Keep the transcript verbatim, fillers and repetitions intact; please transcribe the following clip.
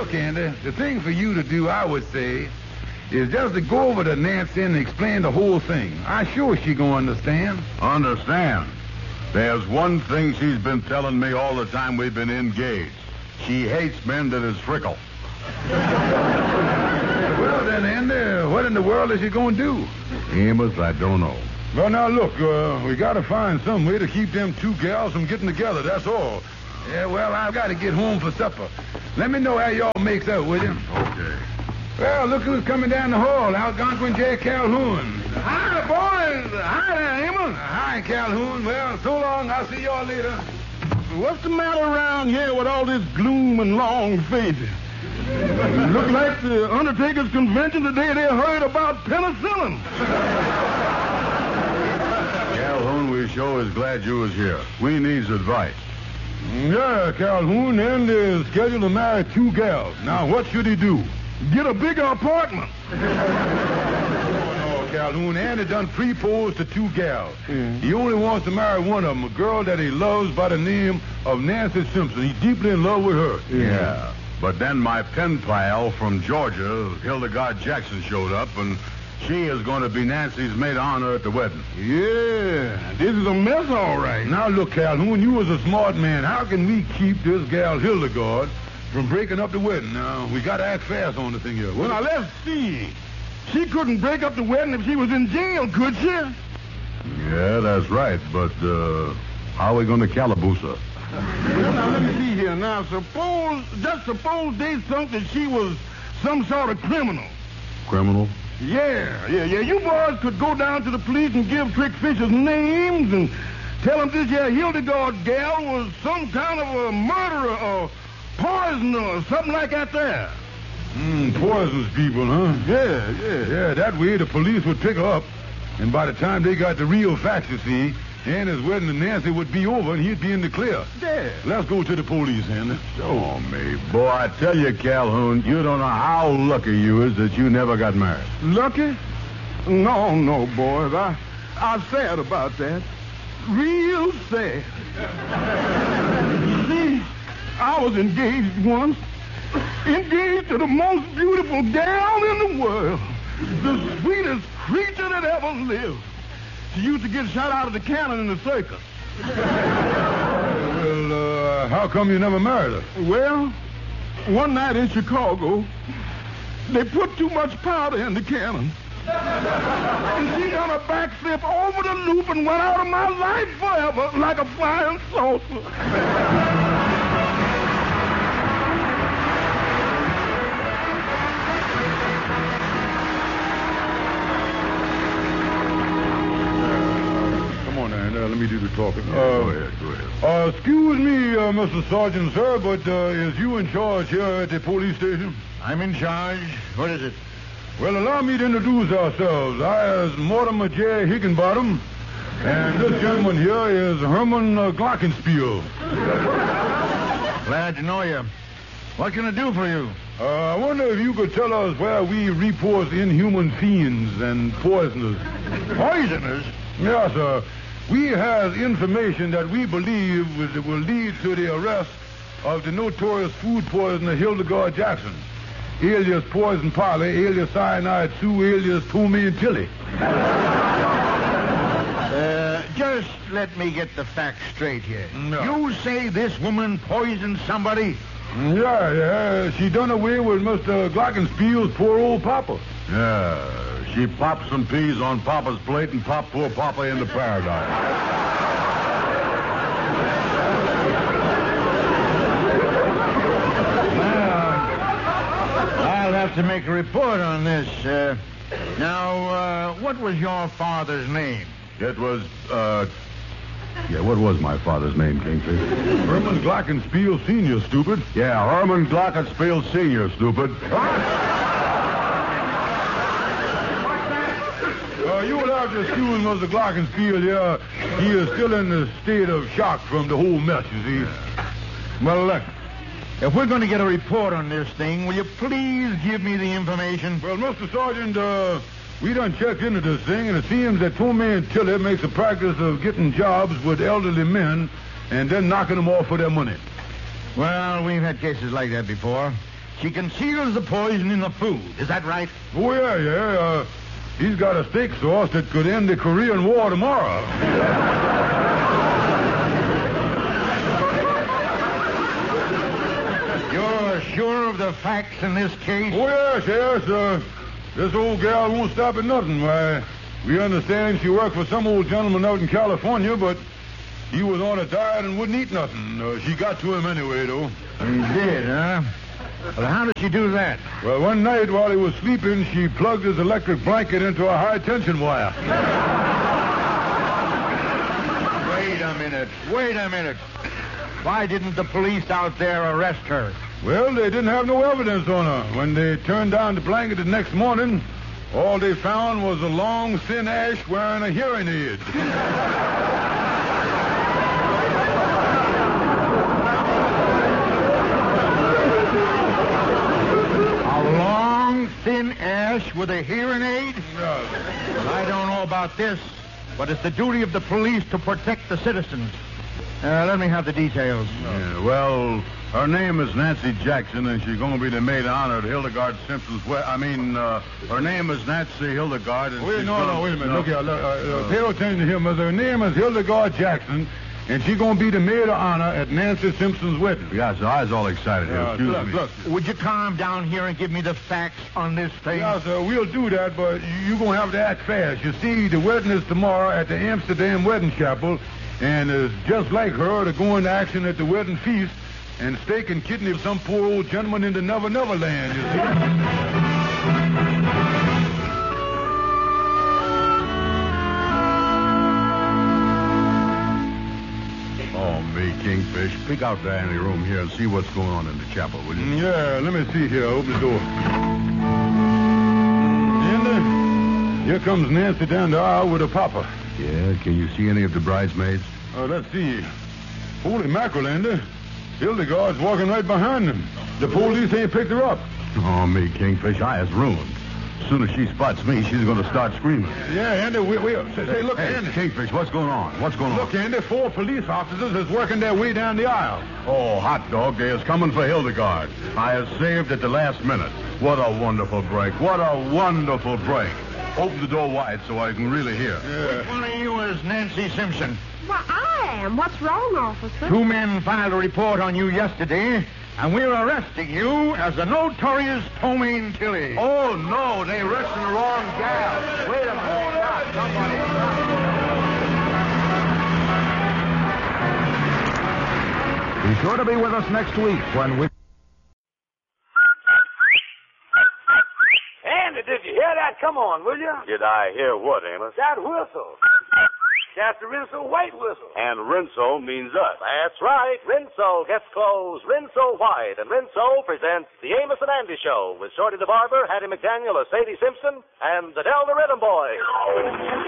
look, Andy, the thing for you to do, I would say, is just to go over to Nancy and explain the whole thing. I'm sure she gonna understand. Understand? There's one thing she's been telling me all the time we've been engaged. She hates men that is frickle. Well, then, Andy, what in the world is she gonna do? Amos, I don't know. Well, now, look, uh, we gotta find some way to keep them two gals from getting together, that's all. Yeah, well, I've got to get home for supper. Let me know how y'all makes out, will you? Okay. Well, look who's coming down the hall, Algonquin J. Calhoun. Hi, boys. Hi there, Amos. Hi, Calhoun. Well, so long. I'll see y'all later. What's the matter around here with all this gloom and long faces? Look like the Undertaker's convention the day they heard about penicillin. Calhoun, we sure is glad you was here. We needs advice. Yeah, Calhoun, Andy is scheduled to marry two gals. Now, what should he do? Get a bigger apartment. Oh, no, Calhoun. Andy done proposed to two gals. Mm. He only wants to marry one of them, a girl that he loves by the name of Nancy Simpson. He's deeply in love with her. Yeah. But then my pen pal from Georgia, Hildegard Jackson, showed up, and she is going to be Nancy's maid of honor at the wedding. Yeah, this is a mess, all right. Now, look, Calhoun, you was a smart man. How can we keep this gal Hildegard from breaking up the wedding? Now, we got to act fast on the thing here. Well, now, let's see. She couldn't break up the wedding if she was in jail, could she? Yeah, that's right. But uh, how are we going to calaboose her? Well, now, let me see here. Now, suppose, just suppose they thought that she was some sort of criminal. Criminal? Yeah, yeah, yeah. You boys could go down to the police and give Trick Fisher's names and tell them this here Hildegard gal was some kind of a murderer or poisoner or something like that there. Hmm, poisons people, huh? Yeah, yeah. Yeah, that way the police would pick her up, and by the time they got the real facts, you see, Andy's wedding to Nancy would be over and he'd be in the clear. Yeah. Let's go to the police, Andy. Oh, me. Boy, I tell you, Calhoun, you don't know how lucky you is that you never got married. Lucky? No, no, boys. I, I'm sad about that. Real sad. See, I was engaged once. Engaged to the most beautiful gal in the world. The sweetest creature that ever lived. She used to get shot out of the cannon in the circus. Well, uh, how come you never married her? Well, one night in Chicago, they put too much powder in the cannon. And she done a backflip over the loop and went out of my life forever like a flying saucer. Let me do the talking. Uh, go ahead, go ahead. Uh, excuse me, uh, Mister Sergeant, sir, but uh, is you in charge here at the police station? I'm in charge. What is it? Well, allow me to introduce ourselves. I is Mortimer J. Higginbottom, and this gentleman here is Herman uh, Glockenspiel. Glad to know you. What can I do for you? Uh, I wonder if you could tell us where we report inhuman fiends and poisoners. Poisoners? Yes, sir. We have information that we believe will, will lead to the arrest of the notorious food poisoner Hildegard Jackson, alias Poison Polly, alias Cyanide Sue, alias Toomey and Tilly. Uh, just let me get the facts straight here. No. You say this woman poisoned somebody? Yeah, yeah. She done away with Mister Glockenspiel's poor old papa. Yeah. She popped some peas on Papa's plate and popped poor Papa into paradise. Well, I'll have to make a report on this. Uh, now, uh, what was your father's name? It was, uh... Yeah, what was my father's name, Kingfish? Herman Glockenspiel Senior, stupid. Yeah, Herman Glockenspiel Senior, stupid. Uh, you will have to excuse Mister Glockenspiel here. He is still in a state of shock from the whole mess, you see. Well, look, if we're going to get a report on this thing, will you please give me the information? Well, Mister Sergeant, uh, we done checked into this thing, and it seems that Toomey and Tilly makes a practice of getting jobs with elderly men and then knocking them off for their money. Well, we've had cases like that before. she conceals the poison in the food. Is that right? Oh, yeah, yeah. Uh, he's got a steak sauce that could end the Korean War tomorrow. You're sure of the facts in this case? Oh, yes, yes. Uh, this old gal won't stop at nothing. Why, we understand she worked for some old gentleman out in California, but he was on a diet and wouldn't eat nothing. Uh, she got to him anyway, though. He did, huh? Well, how did she do that? Well, one night while he was sleeping, she plugged his electric blanket into a high-tension wire. Wait a minute. Wait a minute. Why didn't the police out there arrest her? Well, they didn't have no evidence on her. When they turned down the blanket the next morning, all they found was a long, thin ash wearing a hearing aid. A long, thin ash with a hearing aid? Yeah. I don't know about this, but it's the duty of the police to protect the citizens. Uh, let me have the details. Yeah, well, her name is Nancy Jackson, and she's going to be the maid of honor at Hildegard Simpson's wedding. I mean, uh, her name is Nancy Hildegard. And Wait, she's no, gonna... no, wait a minute. No. Look here. Look, uh, uh, pay attention here, mother. Her name is Hildegard Jackson, and she's going to be the maid of honor at Nancy Simpson's wedding. Yeah, so I was all excited here. Uh, Excuse look, me. look. Would you calm down here and give me the facts on this thing? Yeah, sir, we'll do that, but you're going to have to act fast. You see, the wedding is tomorrow at the Amsterdam Wedding Chapel, and it's just like her to go into action at the wedding feast and steak and kidney of some poor old gentleman in the Never Never Land, you see. Oh, me, Kingfish. Peek out the ante room here and see what's going on in the chapel, will you? Yeah, let me see here. Open the door. And uh, here comes Nancy down the aisle with her papa. Yeah, can you see any of the bridesmaids? Uh, let's see. Holy mackerel, Andy. Hildegard's walking right behind them. The police ain't picked her up. Oh, me, Kingfish, I is ruined. As soon as she spots me, she's going to start screaming. Yeah, Andy, we, we, say, say, look, Hey, Andy. Kingfish, what's going on? What's going Look, on? Andy, four police officers is working their way down the aisle. Oh, hot dog, they is coming for Hildegard. I is saved at the last minute. What a wonderful break. What a wonderful break. Open the door wide so I can really hear. Yeah. One of you is Nancy Simpson. Well, I am. What's wrong, officer? Two men filed a report on you yesterday, and we're arresting you as the notorious Tomaine Tilly. Oh, no, they arresting the wrong gal. Wait a minute. Stop, somebody. Be sure to be with us next week when we... Andy, did you hear that? Come on, will you? Did I hear what, Amos? That whistle. That's the Rinso White whistle. And Rinso means us. That's right. Rinso gets clothes Rinso White. And Rinso presents the Amos and Andy Show with Shorty the Barber, Hattie McDaniel as Sadie Simpson, and the Delta Rhythm Boys.